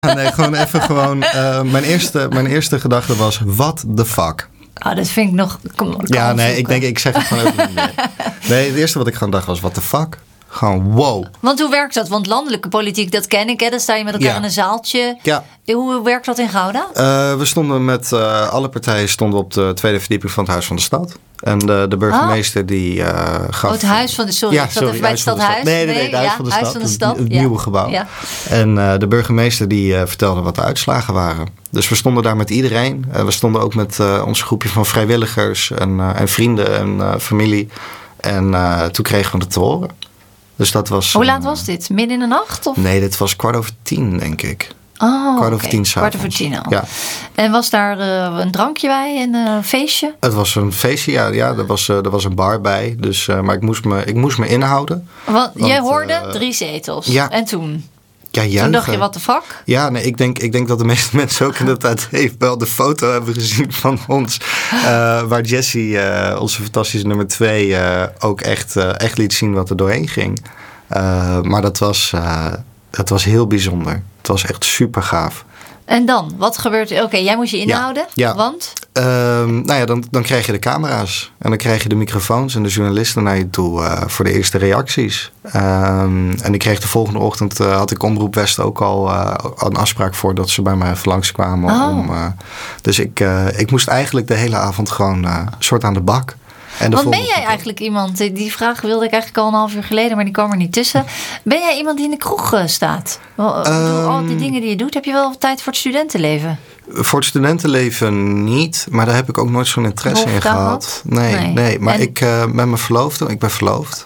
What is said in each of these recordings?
Nee, gewoon. Mijn eerste gedachte was, what the fuck? Oh, dat vind ik nog... Ja, nee, ik zeg het gewoon even niet meer. Nee, het eerste wat ik gewoon dacht was, what the fuck? Gewoon wow. Want hoe werkt dat? Want landelijke politiek, dat ken ik. Hè? Dan sta je met elkaar in een zaaltje. Ja. Hoe werkt dat in Gouda? We stonden met alle partijen stonden op de tweede verdieping van het Huis van de Stad. En de burgemeester die gaf... het Huis van de... Sorry, ik zat even bij het Stadhuis. Nee, het Huis van de Stad. Het nieuwe gebouw. Ja. En de burgemeester die vertelde wat de uitslagen waren. Dus we stonden daar met iedereen. We stonden ook met ons groepje van vrijwilligers en vrienden en familie. En toen kregen we het te horen. Dus dat was... Hoe laat was dit? Midden in de nacht? Of? Nee, dit was 10:15, denk ik. Oh, 10:15 s'avonds. 10:15 al. Ja. En was daar een drankje bij en een feestje? Het was een feestje, ja. Er was een bar bij. Dus, maar ik moest me inhouden. Want jij hoorde 3 zetels. Ja. En toen? Ja, juichen. Toen dacht je, what the fuck? Ja, nee, ik denk dat de meeste mensen ook in de tijd wel de foto hebben gezien van ons. Waar Jessie, onze fantastische nummer 2, ook echt liet zien wat er doorheen ging. Maar dat was heel bijzonder. Het was echt super gaaf. En dan? Wat gebeurt er? Oké, jij moest je inhouden. Ja. Want? Dan krijg je de camera's. En dan krijg je de microfoons en de journalisten naar je toe voor de eerste reacties. En ik kreeg de volgende ochtend, had ik Omroep West ook al een afspraak voor dat ze bij mij even langskwamen. Dus ik moest eigenlijk de hele avond gewoon soort aan de bak. Want ben jij eigenlijk iemand, die vraag wilde ik eigenlijk al een half uur geleden, maar die kwam er niet tussen. Ben jij iemand die in de kroeg staat? Al die dingen die je doet, heb je wel tijd voor het studentenleven? Voor het studentenleven niet, maar daar heb ik ook nooit zo'n interesse in gehad. Nee. Maar ik met mijn verloofde, ik ben verloofd.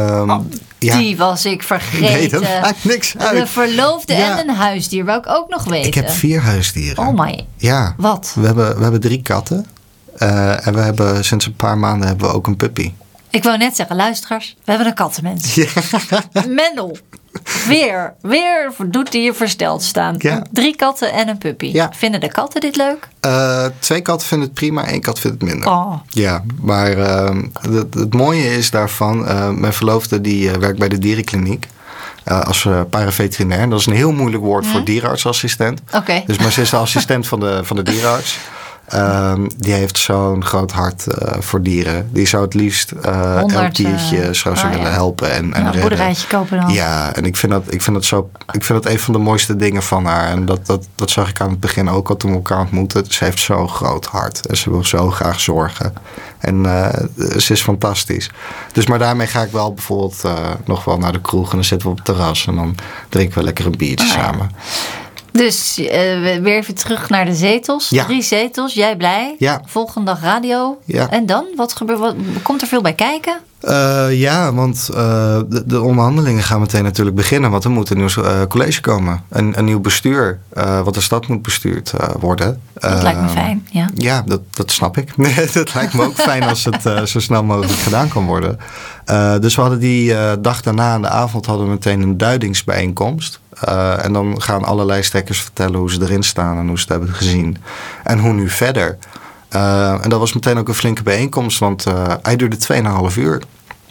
Die was ik vergeten. Nee, dat maakt niks uit. Een verloofde en een huisdier, wou ik ook nog weten. Ik heb 4 huisdieren. Oh my. Ja. Wat? We hebben 3 katten. En we hebben sinds een paar maanden hebben we ook een puppy. Ik wou net zeggen, luisteraars, we hebben een kattenmens. Ja. Mendel, weer doet hij je versteld staan. Ja. 3 katten en een puppy. Ja. Vinden de katten dit leuk? 2 katten vinden het prima, 1 kat vindt het minder. Oh. Ja, maar het mooie is daarvan, mijn verloofde die werkt bij de dierenkliniek. Als paraveterinair. Dat is een heel moeilijk woord voor dierenartsassistent. Okay. Dus maar ze is de assistent van de dierenarts. Die heeft zo'n groot hart voor dieren. Die zou het liefst elk diertje zou ze willen helpen en redden. Een boerderijtje kopen dan. Ja, en ik vind dat een van de mooiste dingen van haar. En dat zag ik aan het begin ook al toen we elkaar ontmoetten. Ze heeft zo'n groot hart. En ze wil zo graag zorgen. En ze is fantastisch. Dus maar daarmee ga ik wel bijvoorbeeld nog wel naar de kroeg. En dan zitten we op het terras. En dan drinken we lekker een biertje samen. Dus weer even terug naar de zetels. Ja. 3 zetels, jij blij. Ja. Volgende dag radio. Ja. En dan? Wat gebeurt? Komt er veel bij kijken? Ja, want de onderhandelingen gaan meteen natuurlijk beginnen. Want er moet een nieuw college komen. Een nieuw bestuur. Wat de stad moet bestuurd worden. Dat lijkt me fijn, ja. Ja, dat snap ik. Dat lijkt me ook fijn als het zo snel mogelijk gedaan kan worden. Dus we hadden die dag daarna aan de avond hadden we meteen een duidingsbijeenkomst. En dan gaan alle lijsttrekkers vertellen hoe ze erin staan en hoe ze het hebben gezien. En hoe nu verder. En dat was meteen ook een flinke bijeenkomst, want hij duurde 2,5 uur.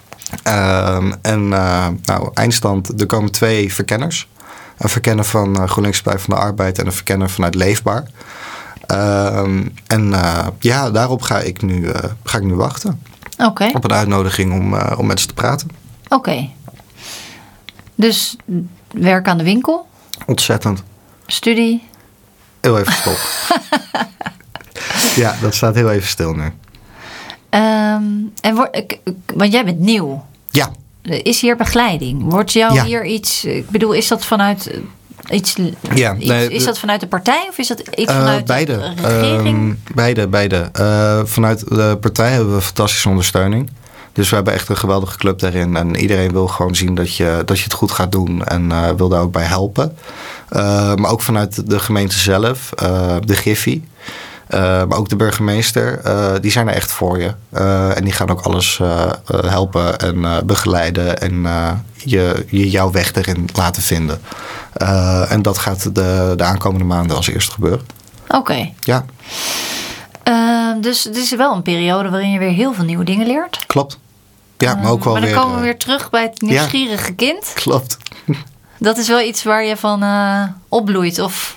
Eindstand, er komen 2 verkenners. Een verkenner van GroenLinks Partij van de Arbeid en een verkenner vanuit Leefbaar. Daarop ga ik nu wachten. Okay. Op een uitnodiging om met ze te praten. Oké. Dus werk aan de winkel? Ontzettend. Studie? Heel even stop. Ja, dat staat heel even stil nu. Want jij bent nieuw. Ja. Is hier begeleiding? Wordt jou hier iets... Ik bedoel, is dat vanuit is dat vanuit de partij of is dat iets vanuit beide. de regering? Beide. Vanuit de partij hebben we fantastische ondersteuning. Dus we hebben echt een geweldige club daarin. En iedereen wil gewoon zien dat je het goed gaat doen. En wil daar ook bij helpen. Maar ook vanuit de gemeente zelf. De Giffy. Maar ook de burgemeester. Die zijn er echt voor je. En die gaan ook alles helpen en begeleiden. En jouw weg erin laten vinden. En dat gaat de aankomende maanden als eerste gebeuren. Oké. Ja. Dus het is wel een periode waarin je weer heel veel nieuwe dingen leert. Klopt. Ja, maar ook wel maar weer... dan komen we weer terug bij het nieuwsgierige kind. Klopt. Dat is wel iets waar je van opbloeit of